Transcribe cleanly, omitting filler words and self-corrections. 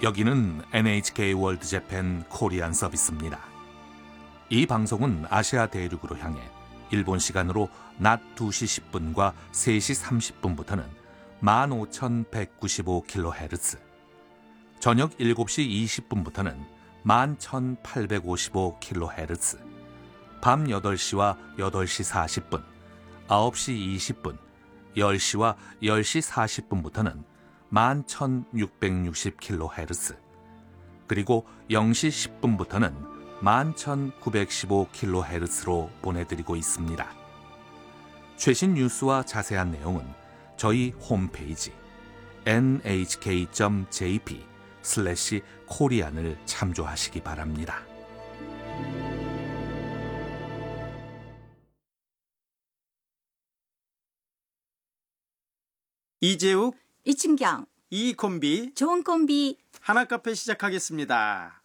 여기는 NHK 월드 재팬 코리안 서비스입니다. 이 방송은 아시아 대륙으로 향해 일본 시간으로 낮 2시 10분과 3시 30분부터는 15,195kHz, 저녁 7시 20분부터는 11,855kHz, 밤 8시와 8시 40분, 9시 20분, 10시와 10시 40분부터는 11,660kHz, 그리고 0시 10분부터는 11,915kHz로 보내드리고 있습니다. 최신 뉴스와 자세한 내용은 저희 홈페이지 nhk.jp/korean을 참조하시기 바랍니다. 이재욱, 이춘경, 이 콤비, 좋은 콤비. 하나카페 시작하겠습니다.